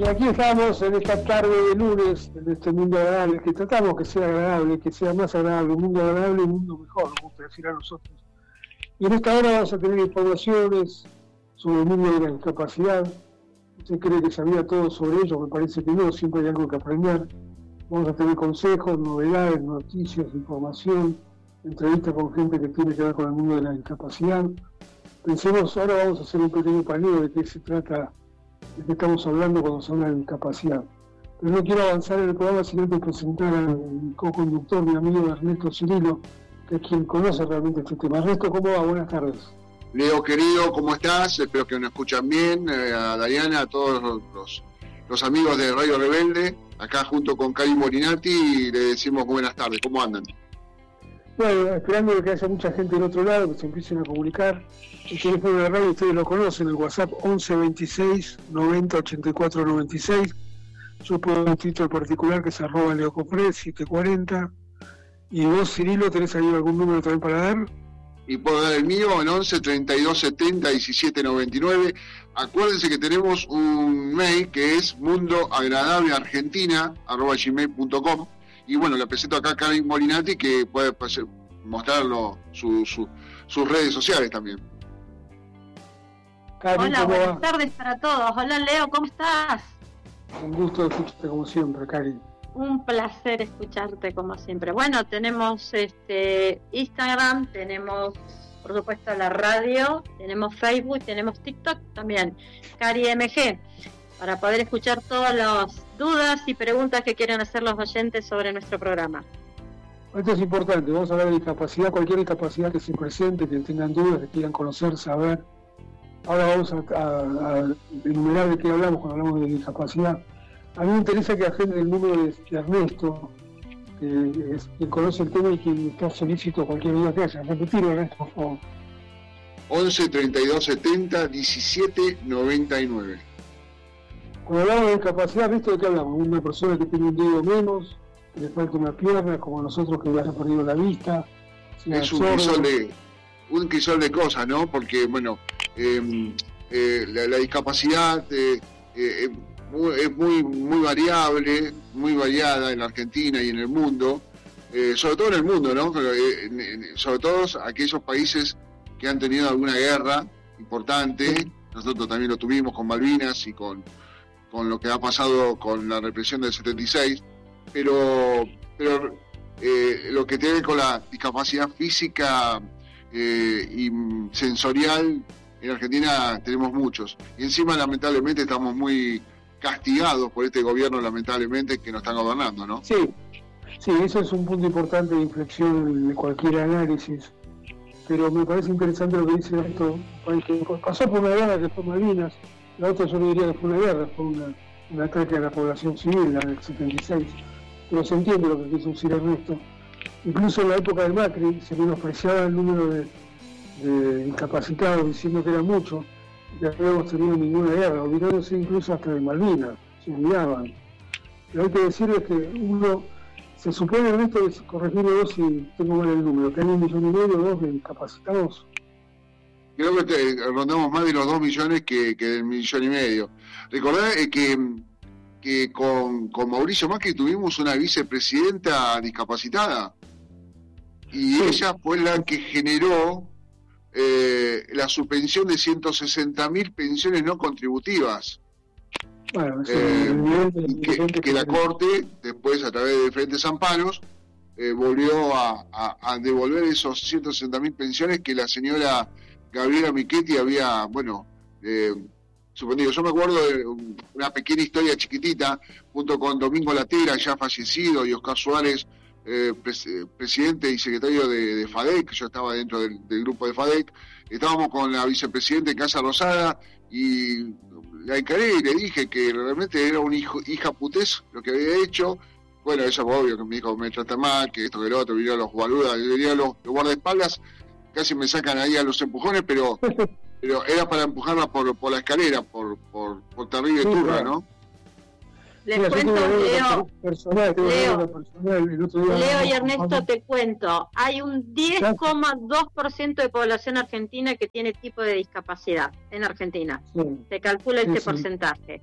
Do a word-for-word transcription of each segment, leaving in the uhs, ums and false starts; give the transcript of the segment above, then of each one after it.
Y aquí estamos en esta tarde de lunes, en este mundo agradable, que tratamos que sea agradable, que sea más agradable, un mundo agradable, un mundo mejor, nos gusta decir a nosotros. Y en esta hora vamos a tener informaciones sobre el mundo de la discapacidad. Usted cree que sabía todo sobre ello, me parece que no, siempre hay algo que aprender. Vamos a tener consejos, novedades, noticias, información, entrevistas con gente que tiene que ver con el mundo de la discapacidad. Pensemos, ahora vamos a hacer un pequeño paneo de qué se trata, de qué estamos hablando cuando se habla de discapacidad. Pero no quiero avanzar en el programa sin antes presentar a mi co-conductor, mi amigo Ernesto Cirilo, que es quien conoce realmente este tema. Ernesto, ¿cómo va? Buenas tardes. Leo, querido, ¿cómo estás? Espero que nos escuchan bien, eh, a Dariana, a todos los, los, los amigos de Radio Rebelde, acá junto con Cari Molinati, y le decimos buenas tardes. ¿Cómo andan? Bueno, esperando que haya mucha gente del otro lado, que se empiecen a comunicar. El teléfono de la radio ustedes lo conocen, el WhatsApp once veintiséis noventa ochenta y cuatro noventa y seis. Yo puedo un Twitter particular que es arroba leocofred setecientos cuarenta. ¿Y vos, Cirilo, tenés ahí algún número también para dar? Y puedo dar el mío en once treinta y dos setenta diecisiete noventa y nueve. Acuérdense que tenemos un mail que es mundoagradableargentina arroba gmail punto com. Y bueno, le presento acá a Cari Molinati, que puede mostrarlo su, su, sus redes sociales también. Cari, hola, buenas va? tardes para todos. Hola, Leo, ¿cómo estás? Un gusto escucharte como siempre, Cari. Un placer escucharte como siempre. Bueno, tenemos este Instagram, tenemos por supuesto la radio, tenemos Facebook, tenemos TikTok también, Cari M G, para poder escuchar todas las dudas y preguntas que quieran hacer los oyentes sobre nuestro programa. Esto es importante, vamos a hablar de discapacidad, cualquier discapacidad que se presente, que tengan dudas, que quieran conocer, saber. Ahora vamos a, a, a enumerar de qué hablamos cuando hablamos de discapacidad. A mí me interesa que la gente del número de, de Ernesto, que es quien conoce el tema y quien está solícito cualquier duda que haya. Repetirlo, Ernesto, por favor. once treinta y dos setenta diecisiete noventa y nueve. Cuando hablamos de discapacidad, ¿visto de qué hablamos? Una persona que tiene un dedo menos, que le falta una pierna, como nosotros que ya hemos perdido la vista. Es un crisol de, un crisol de cosas, ¿no? Porque, bueno, eh, eh, la, la discapacidad eh, eh, es muy, muy variable, muy variada en la Argentina y en el mundo, eh, sobre todo en el mundo, ¿no? Eh, sobre todo aquellos países que han tenido alguna guerra importante. Nosotros también lo tuvimos con Malvinas y con con lo que ha pasado con la represión del setenta y seis, pero, pero eh, lo que tiene con la discapacidad física eh, y sensorial, en Argentina tenemos muchos. Y encima, lamentablemente, estamos muy castigados por este gobierno, lamentablemente, que nos están gobernando, ¿no? Sí, sí, eso es un punto importante de inflexión de cualquier análisis. Pero me parece interesante lo que dice esto, que pasó por una guerra que fue Malvinas. La otra yo no diría que fue una guerra, fue una, un ataque a la población civil, la del setenta y seis. Pero se entiende lo que quiso decir Ernesto. Incluso en la época de Macri se menospreciaba el número de, de discapacitados, diciendo que era mucho, y que no habíamos tenido ninguna guerra, olvidándose incluso hasta de Malvinas, se olvidaban. Pero hay que decirles que uno, se supone, Ernesto, corregirme vos si tengo mal el número, que hay un millón y medio o dos de discapacitados. Creo que te, rondamos más de los dos millones que, que del millón y medio. Recordá eh, que, que con, con Mauricio Macri tuvimos una vicepresidenta discapacitada. Y sí, ella fue la que generó eh, la suspensión de ciento sesenta mil pensiones no contributivas. Bueno, eh, y que, que la Corte, después a través de diferentes amparos, eh, volvió a, a, a devolver esos ciento sesenta mil pensiones que la señora Gabriela Michetti había, bueno, eh, suspendido. Yo me acuerdo de una pequeña historia chiquitita, junto con Domingo Latera, ya fallecido, y Oscar Suárez, eh, pres presidente y secretario de, de FADEC. Yo estaba dentro del, del grupo de FADEC. Estábamos con la vicepresidenta en Casa Rosada y la encaré y le dije que realmente era una hijo, hija putés lo que había hecho. Bueno, eso es obvio, que me dijo, me trata mal, que esto, que lo otro, vinieron los guarudas, vinieron los, los guardaespaldas, casi me sacan ahí a los empujones, pero pero era para empujarla por, por la escalera, por, por, por terrible turra, ¿no? Les sí, cuento, Leo, personal, Leo, personal, Leo y Ernesto, te cuento, hay un diez coma dos por ciento de población argentina que tiene tipo de discapacidad en Argentina, sí. Se calcula este sí, porcentaje.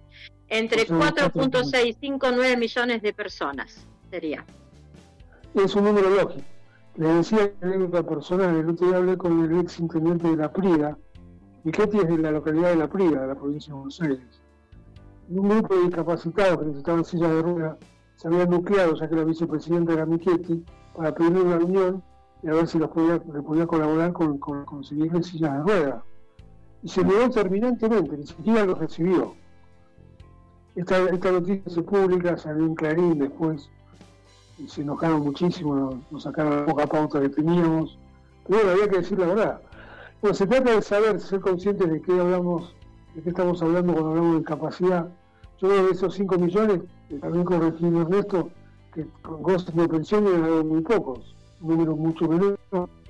Entre cuatro punto seis cinco nueve millones de personas sería. Es un número lógico. Le decía que anécdota personal, el otro día hablé con el ex intendente de La Prida. Michetti es de la localidad de La Prida, de la provincia de Buenos Aires. Un grupo de discapacitados que necesitaban sillas de ruedas se habían nucleado, ya que la vicepresidenta era Michetti, para pedirle una reunión y a ver si los podía, le podía colaborar con, con conseguirle sillas de ruedas. Y se negó terminantemente, ni siquiera los recibió. Esta, esta noticia se publica, salió en Clarín después, y se enojaron muchísimo, nos, nos sacaron la poca pauta que teníamos, pero bueno, había que decir la verdad. Bueno, se trata de saber, ser conscientes de qué hablamos, de qué estamos hablando cuando hablamos de discapacidad. Yo creo que esos cinco millones, que también corregimos Ernesto, que con gozan de pensión han dado muy pocos, un número mucho menor.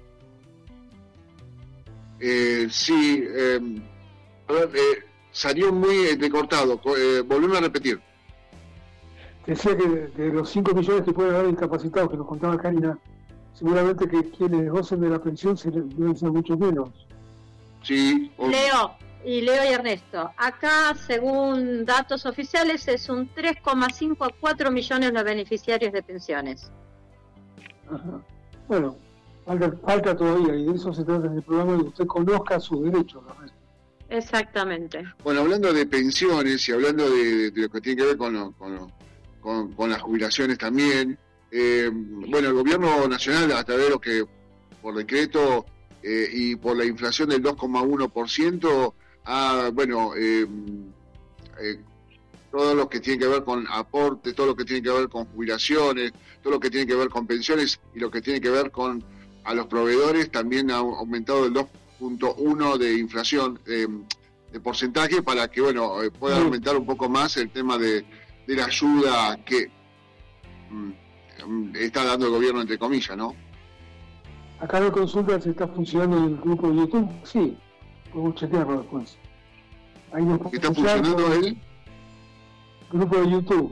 Eh, sí, eh, a ver, eh, salió muy entrecortado, eh, volveme a repetir. Decía que de, de los cinco millones que pueden haber discapacitados, que nos contaba Karina, seguramente que quienes gocen de la pensión se deben ser mucho menos. Sí. O... Leo, y Leo y Ernesto, acá según datos oficiales es un tres coma cinco a cuatro millones los beneficiarios de pensiones. Ajá. Bueno, falta, falta todavía, y de eso se trata en el programa, de que usted conozca sus derechos. ¿No? Exactamente. Bueno, hablando de pensiones y hablando de, de lo que tiene que ver con, lo, con, lo, con, con las jubilaciones también, eh, bueno, el gobierno nacional, a través de lo que por decreto eh, y por la inflación del dos coma uno por ciento, ha, bueno, eh, eh, todo lo que tiene que ver con aportes, todo lo que tiene que ver con jubilaciones, todo lo que tiene que ver con pensiones y lo que tiene que ver con a los proveedores, también ha aumentado el dos punto uno de inflación eh, de porcentaje para que, bueno, pueda sí. aumentar un poco más el tema de, de la ayuda que mm, está dando el gobierno, entre comillas, ¿no? Acá no consulta si está funcionando en el grupo de YouTube. Sí, podemos chequearlo después. Ahí ¿Está funcionando el grupo de YouTube?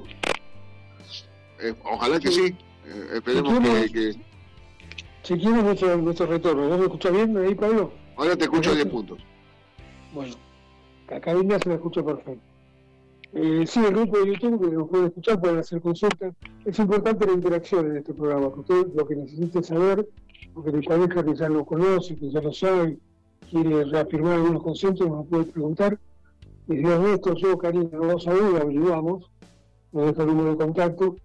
Eh, ojalá que sí. Eh, esperemos que, que... Chequeemos nuestro, nuestro retorno. ¿No me escucha bien ahí, Pablo? Ahora te escucho a diez puntos. Bueno, a Karina se la escucha perfecto. Eh, sí, el grupo de YouTube que nos puede escuchar, pueden hacer consultas. Es importante la interacción en este programa, porque usted lo que necesite saber, porque le parezca que ya lo conoce, que ya lo sabe, quiere reafirmar algunos conceptos, nos puede preguntar. Y si Ernesto, yo, Karina, no vamos a ver, averiguamos, nos deja el número de contacto.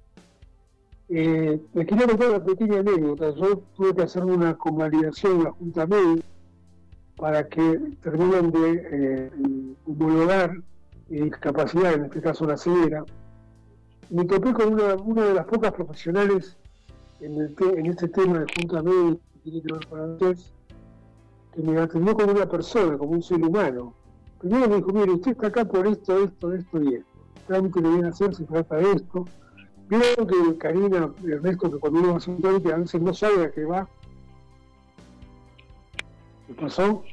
Eh, les quería contar una pequeña anécdota. Yo tuve que hacer una convalidación en la Junta Médica para que terminen de eh, homologar mi discapacidad, en este caso la ceguera. Me topé con una, una de las pocas profesionales en, el te, en este tema de Junta Médica que tiene que ver con ANSES, que me atendió como una persona, como un ser humano. Primero me dijo, mire, usted está acá por esto, esto, esto y esto. El trámite que viene a hacer se trata de esto. Vieron que Karina, Ernesto, que cuando uno va a hacer un trámite a veces no sabe a qué va. ¿Qué pasó?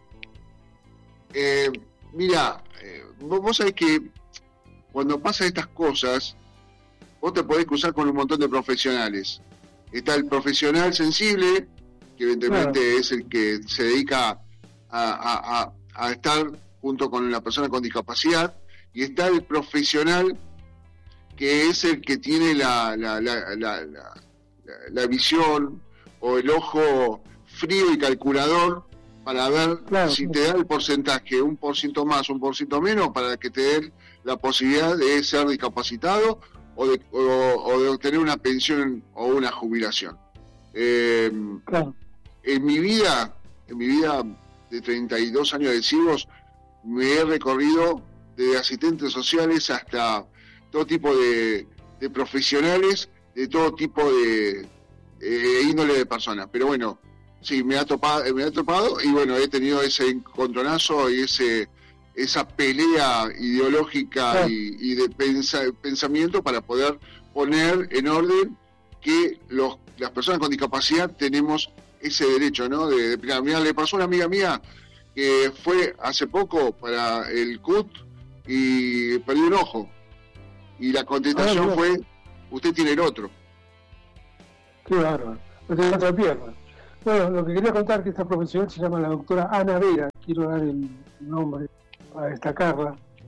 Eh, mira, eh, vos, vos sabés que cuando pasan estas cosas, vos te podés cruzar con un montón de profesionales. Está el profesional sensible, que evidentemente claro. es el que se dedica a, a, a, a estar junto con la persona con discapacidad, y está el profesional que es el que tiene la, la, la, la, la, la visión o el ojo frío y calculador para ver claro, si claro. te da el porcentaje, un por ciento más, un por ciento menos, para que te dé la posibilidad de ser discapacitado o de, o, o de obtener una pensión o una jubilación. Eh, claro. En mi vida, en mi vida de treinta y dos años de siglos, me he recorrido desde asistentes sociales hasta todo tipo de, de profesionales, de todo tipo de, de índole de personas. Pero bueno, sí, me ha topado, me ha topado y bueno, he tenido ese encontronazo y ese esa pelea ideológica sí. y, y de pensa, pensamiento para poder poner en orden que los, las personas con discapacidad tenemos ese derecho, ¿no? De, de mira, le pasó a una amiga mía que fue hace poco para el C U T y perdió un ojo. Y la contestación ah, fue, usted tiene el otro. Qué bárbaro, no tiene otra pierna. Bueno, lo que quería contar es que esta profesional se llama la doctora Ana Vera, quiero dar el nombre para destacarla.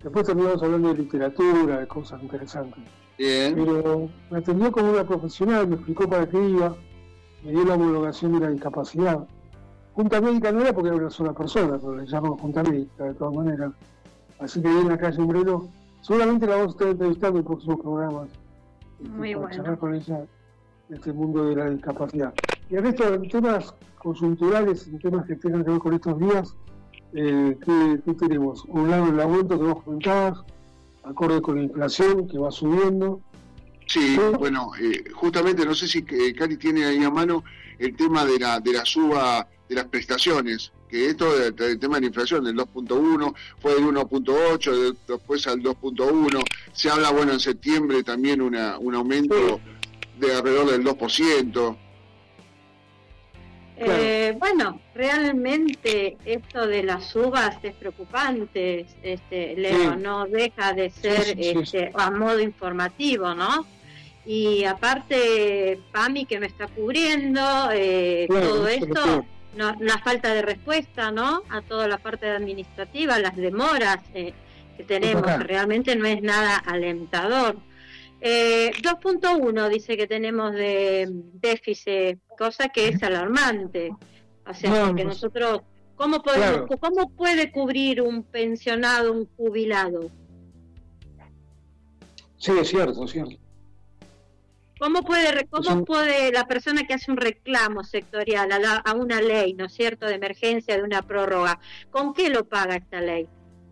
Después terminamos hablando de literatura, de cosas interesantes. Bien. Pero me atendió como una profesional, me explicó para qué iba, me dio la homologación de la discapacidad. Junta médica no era porque era una sola persona, pero le llaman junta médica de todas maneras. Así que ahí en la calle Umbrero, seguramente la vamos a estar entrevistando en próximos programas. Muy para bueno. charlar con ella de este mundo de la discapacidad. Y en esto, en temas coyunturales, en temas que tengan que ver con estos días, eh, ¿qué, ¿qué tenemos? Por un lado el aumento que vos comentabas, acorde con la inflación que va subiendo. Sí, bueno, eh, justamente no sé si eh, Cari tiene ahí a mano el tema de la de la suba de las prestaciones, que esto del de, de tema de la inflación del dos punto uno fue del uno punto ocho, de, después al dos punto uno, se habla, bueno, en septiembre también una un aumento sí. de alrededor del dos por ciento. Eh, bueno, realmente esto de las subas es preocupante, este, Leo, sí. no deja de ser sí, sí, sí. Este, a modo informativo, ¿no? Y aparte, PAMI que me está cubriendo, eh, claro, todo esto, no, la falta de respuesta, ¿no? A toda la parte administrativa, las demoras eh, que tenemos, que realmente no es nada alentador. Eh, dos punto uno dice que tenemos de déficit, cosa que es alarmante. O sea, no, que nosotros, ¿cómo podemos, claro. ¿cómo puede cubrir un pensionado, un jubilado? Sí, es cierto, es cierto. ¿Cómo puede, cómo sí. puede la persona que hace un reclamo sectorial a, la, a una ley, ¿no es cierto?, de emergencia, de una prórroga, ¿con qué lo paga esta ley?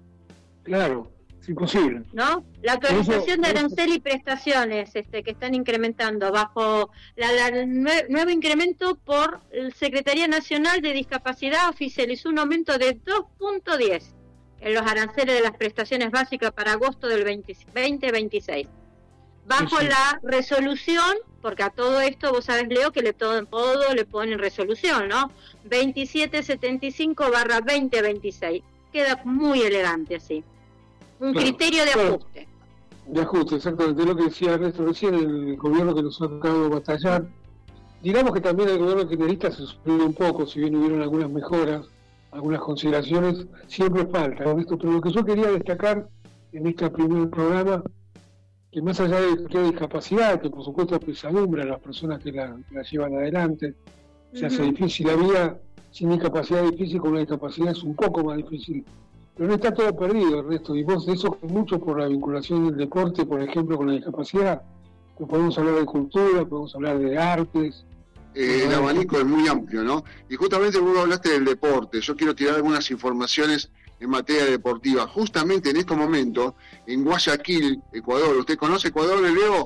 Claro. Es imposible. ¿No? La actualización de arancel y prestaciones este, que están incrementando bajo la, la, el nuevo incremento por la Secretaría Nacional de Discapacidad oficializó un aumento de dos punto diez en los aranceles de las prestaciones básicas para agosto del veinte veintiséis. Bajo sí, sí. la resolución, porque a todo esto vos sabés, Leo, que le todo, todo le ponen resolución, ¿no? veintisiete setenta y cinco barra veinte veintiséis. Queda muy elegante así. Un claro, criterio de claro, ajuste. De ajuste, exactamente. Lo que decía Ernesto recién, el gobierno que nos ha tocado batallar. Digamos que también el gobierno kirchnerista se sorprendió un poco, si bien hubieron algunas mejoras, algunas consideraciones, siempre falta, Ernesto. Pero lo que yo quería destacar en este primer programa, que más allá de que hay discapacidad, que por supuesto apesadumbra a las personas que la, la llevan adelante, se uh-huh. hace difícil la vida, sin discapacidad difícil, con una discapacidad es un poco más difícil. Pero no está todo perdido, Ernesto, y vos de eso mucho por la vinculación del deporte, por ejemplo, con la discapacidad. Pues podemos hablar de cultura, podemos hablar de artes. Eh, el abanico es muy amplio, ¿no? Y justamente vos hablaste del deporte. Yo quiero tirar algunas informaciones en materia deportiva. Justamente en este momento, en Guayaquil, Ecuador. ¿Usted conoce Ecuador, Leo?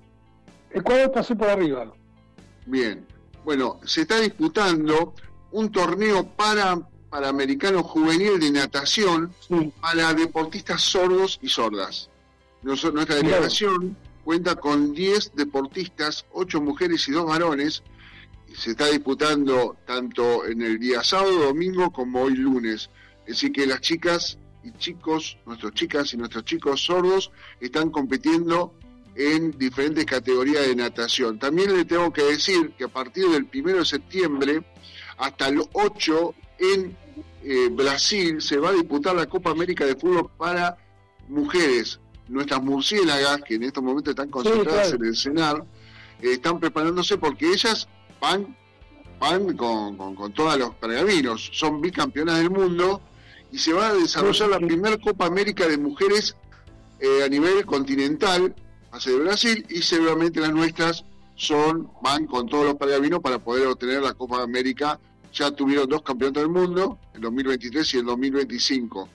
Ecuador pasé por arriba. Bien. Bueno, se está disputando un torneo para... Panamericano Juvenil de Natación sí. para deportistas sordos y sordas. Nuestra delegación claro. cuenta con diez deportistas, ocho mujeres y dos varones. Se está disputando tanto en el día sábado, domingo como hoy lunes. Así que las chicas y chicos, nuestras chicas y nuestros chicos sordos están compitiendo en diferentes categorías de natación. También le tengo que decir que a partir del primero de septiembre hasta el ocho en eh, Brasil se va a disputar la Copa América de Fútbol para mujeres. Nuestras murciélagas, que en estos momentos están concentradas sí, claro. en el CENAR, eh, están preparándose porque ellas van, van con, con, con todos los pergaminos, son bicampeonas del mundo y se va a desarrollar la primera Copa América de mujeres eh, a nivel continental, hace de Brasil, y seguramente las nuestras son van con todos los pergaminos para poder obtener la Copa América. Ya tuvieron dos campeonatos del mundo, el dos mil veintitrés y el dos mil veinticinco.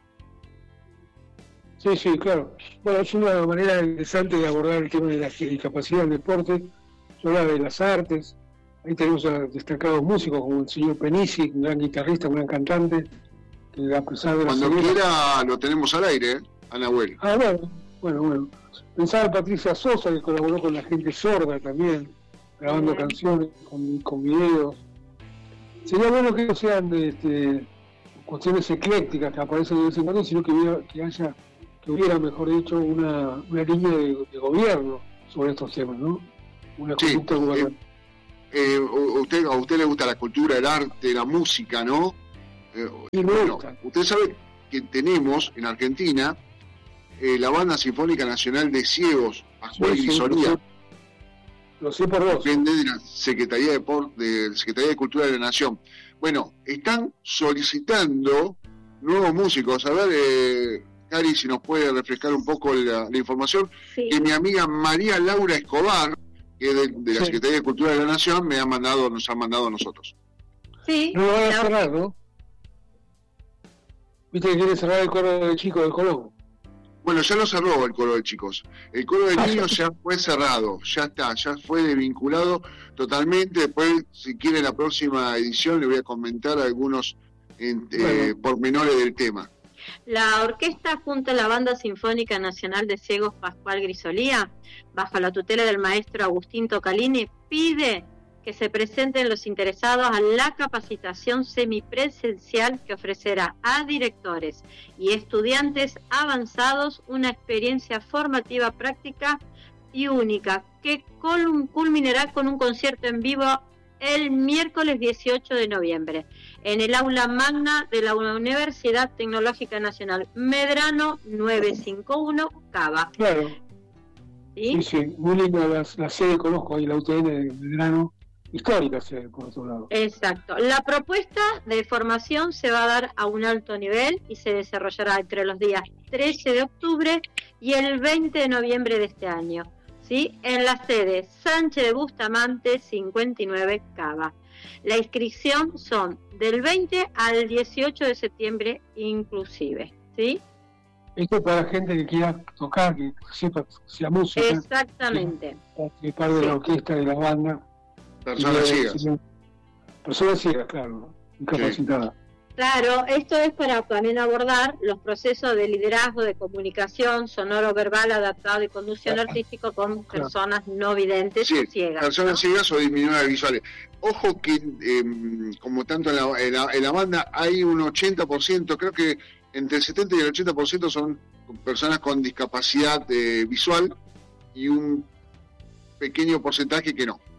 Sí, sí, claro. Bueno, es una manera interesante de abordar el tema de la discapacidad del deporte. Yo hablaba de las artes. Ahí tenemos a destacados músicos como el señor Penisi, un gran guitarrista, un gran cantante. Que a pesar de Cuando la quiera lo tenemos al aire, ¿eh? Anahuel. Ah, bueno, bueno, bueno. Pensaba en Patricia Sosa, que colaboró con la gente sorda también, grabando Bien. canciones, con, con videos. Sería bueno que no sean este, cuestiones eclécticas que aparecen de vez en cuando, sino que, hubiera, que haya, que hubiera, mejor dicho, una, una línea de, de gobierno sobre estos temas, ¿no? Una sí, conducta gubernamental. Eh, eh, usted, a usted le gusta la cultura, el arte, la música, ¿no? Eh, sí, me bueno, gusta. Usted sabe que tenemos en Argentina eh, la Banda Sinfónica Nacional de Ciegos, Pascual Sí, sí, Grisolía. Lo sé por vos. Depende de la Secretaría de, Por- de Secretaría de Cultura de la Nación. Bueno, están solicitando nuevos músicos. A ver, eh, Cari, si nos puede refrescar un poco la, la información, Sí. que mi amiga María Laura Escobar, que es de, de la Sí. Secretaría de Cultura de la Nación, me ha mandado, nos ha mandado a nosotros. Sí, No lo van a la- cerrar, ¿no? Viste que quiere cerrar el coro del chico del Colón. Bueno, ya lo cerró el coro de chicos. El coro de niños ya fue cerrado, ya está, ya fue desvinculado totalmente. Después, si quiere, la próxima edición le voy a comentar algunos en, eh, Bueno. pormenores del tema. La orquesta junto a la Banda Sinfónica Nacional de Ciegos Pascual Grisolía, bajo la tutela del maestro Agustín Tocalini, pide que se presenten los interesados a la capacitación semipresencial que ofrecerá a directores y estudiantes avanzados una experiencia formativa práctica y única que cul- culminará con un concierto en vivo el miércoles dieciocho de noviembre en el aula magna de la Universidad Tecnológica Nacional Medrano novecientos cincuenta y uno Cava. Claro, ¿Sí? sí, sí, muy linda la, la sede, conozco ahí la U T N de Belgrano, histórica sede, por otro lado. Exacto. La propuesta de formación se va a dar a un alto nivel y se desarrollará entre los días trece de octubre y el veinte de noviembre de este año, ¿sí? En la sede Sánchez de Bustamante cincuenta y nueve Cava. La inscripción son del veinte al dieciocho de septiembre inclusive, ¿sí? Esto es para gente que quiera tocar, que sepa sea música, Exactamente. participar de Sí. la orquesta, de la banda. Personas Y, eh, ciegas. sí, Personas ciegas, claro, incapacitadas. Claro, esto es para también abordar los procesos de liderazgo, de comunicación, sonoro, verbal, adaptado y conducción Claro. artístico con Claro. personas no videntes Sí, o ciegas. personas ¿no? ciegas o disminuidas visuales. Ojo que, eh, como tanto en la, en, la, en la banda, hay un ochenta por ciento, creo que entre el setenta y el ochenta por ciento son personas con discapacidad eh, visual y un pequeño porcentaje que no.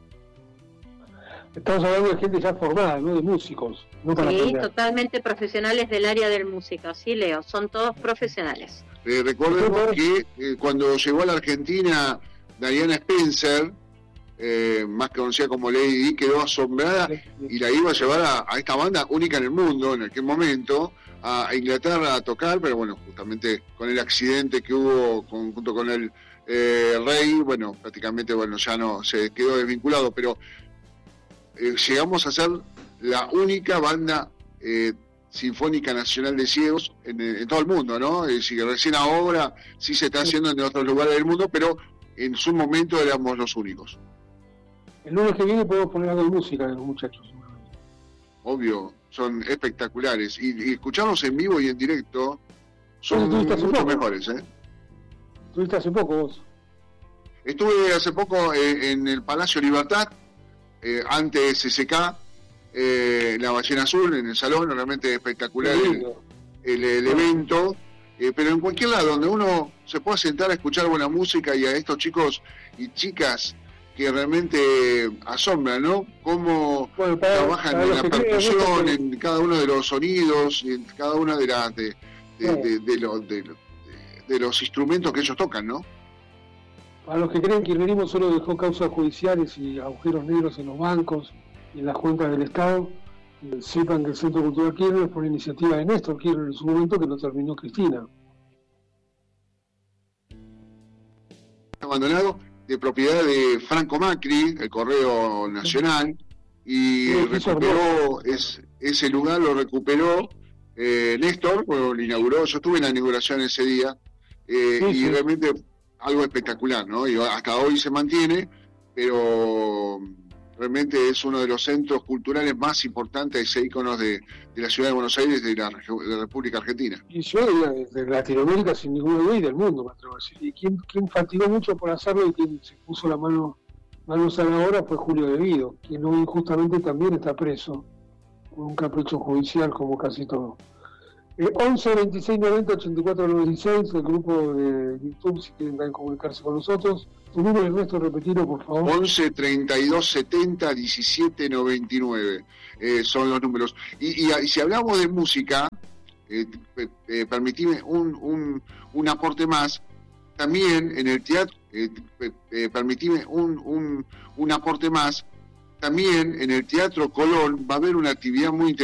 Estamos hablando de gente ya formada, no de músicos, no para Sí, aprender. totalmente profesionales del área del músico, sí, Leo, son todos profesionales. Eh, recordemos que eh, cuando llegó a la Argentina Diana Spencer, eh, más conocida como Lady Di, quedó asombrada y la iba a llevar a, a esta banda única en el mundo en aquel momento a Inglaterra a tocar, pero bueno, justamente con el accidente que hubo con, junto con el eh, rey, bueno, prácticamente bueno ya no se quedó desvinculado, pero eh, llegamos a ser la única banda eh, sinfónica nacional de ciegos en, en todo el mundo, ¿no? Es decir, que recién ahora sí se está haciendo en otros lugares del mundo, pero en su momento éramos los únicos. El lunes que viene podemos poner algo de música de los muchachos. seguramente. Obvio, son espectaculares. Y, y escucharlos en vivo y en directo son Bueno, tuviste hace mucho poco. mejores, ¿eh? Estuviste hace poco vos. Estuve hace poco eh, en el Palacio Libertad, eh, antes C C K, eh, la Ballena Azul, en el salón, realmente espectacular Qué el, lindo. el, el evento. Eh, pero en cualquier lado donde uno se pueda sentar a escuchar buena música y a estos chicos y chicas que realmente asombran, ¿no? Cómo Bueno, para- trabajan para en los la que creen, percusión, ¿no? en cada uno de los sonidos, y en cada una de las de, de, Claro. de, de lo- de lo- de los instrumentos que ellos tocan, ¿no? Para los que creen que el Kirchnerismo solo dejó causas judiciales y agujeros negros en los bancos y en las cuentas del Estado, eh, sepan que el Centro Cultural Kirchner es por iniciativa de Néstor Kirchner en su momento, que lo terminó Cristina. Abandonado, de propiedad de Franco Macri, el Correo Nacional, y Sí, eso recuperó es, ese lugar, lo recuperó eh, Néstor, bueno, lo inauguró, yo estuve en la inauguración ese día, eh, Sí, y sí. realmente algo espectacular, ¿no? Y hasta hoy se mantiene, pero realmente es uno de los centros culturales más importantes e íconos de, de la ciudad de Buenos Aires, de la, regi- de la República Argentina. Y yo diría de, de Latinoamérica sin ninguna duda y del mundo, me atrevo a decir. Y quien, quien fatigó mucho por hacerlo y quien se puso la mano manos a la obra fue Julio De Guido, quien hoy injustamente también está preso por un capricho judicial como casi todo. Eh, once veintiséis noventa ochenta y cuatro noventa y seis, el grupo de YouTube, si quieren también comunicarse con nosotros. Tu número, Ernesto, repetilo, por favor. once treinta y dos setenta diecisiete noventa y nueve eh, son los números. Y, y, y si hablamos de música, eh, eh, permitime un, un, un aporte más, también en el teatro, eh, eh, permitime un, un, un aporte más, también en el Teatro Colón va a haber una actividad muy interesante.